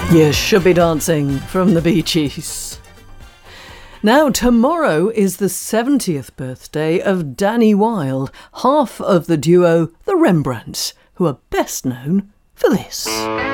You should be dancing from the Bee Gees. Now, tomorrow is the 70th birthday of Danny Wilde, half of the duo The Rembrandts, who are best known for this.